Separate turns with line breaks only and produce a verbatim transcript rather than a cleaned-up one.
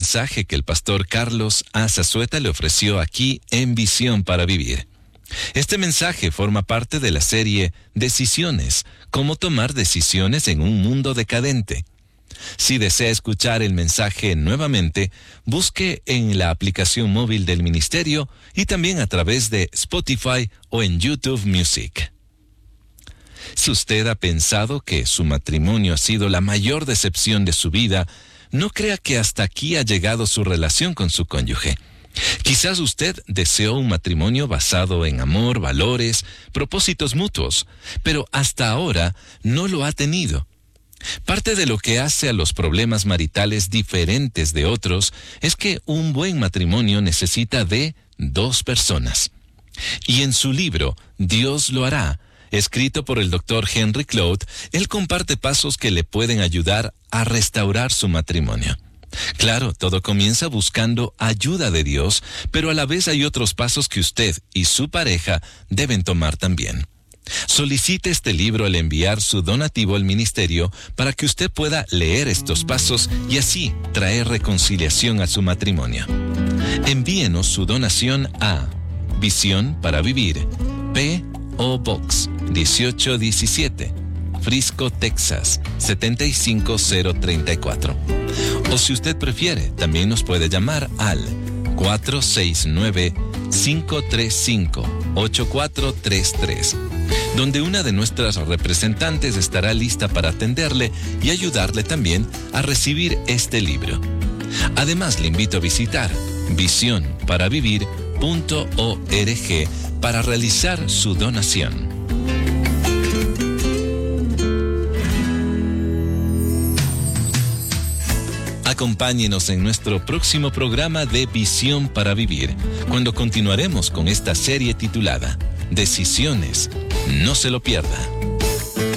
mensaje que el pastor Carlos Azazueta le ofreció aquí en Visión para Vivir. Este mensaje forma parte de la serie Decisiones, cómo tomar decisiones en un mundo decadente. Si desea escuchar el mensaje nuevamente, busque en la aplicación móvil del ministerio y también a través de Spotify o en YouTube Music. Si usted ha pensado que su matrimonio ha sido la mayor decepción de su vida, no crea que hasta aquí ha llegado su relación con su cónyuge. Quizás usted deseó un matrimonio basado en amor, valores, propósitos mutuos, pero hasta ahora no lo ha tenido. Parte de lo que hace a los problemas maritales diferentes de otros es que un buen matrimonio necesita de dos personas. Y en su libro, Dios lo hará, escrito por el doctor Henry Cloud, él comparte pasos que le pueden ayudar a restaurar su matrimonio. Claro, todo comienza buscando ayuda de Dios, pero a la vez hay otros pasos que usted y su pareja deben tomar también. Solicite este libro al enviar su donativo al ministerio para que usted pueda leer estos pasos y así traer reconciliación a su matrimonio. Envíenos su donación a Visión para Vivir, P O Box dieciocho diecisiete, Frisco, Texas setenta y cinco cero treinta y cuatro. O si usted prefiere, también nos puede llamar al cuatro seis nueve, cinco tres cinco, ocho cuatro tres tres, donde una de nuestras representantes estará lista para atenderle y ayudarle también a recibir este libro. Además, le invito a visitar visión para vivir punto org para realizar su donación. Acompáñenos en nuestro próximo programa de Visión para Vivir, cuando continuaremos con esta serie titulada Decisiones. No se lo pierda.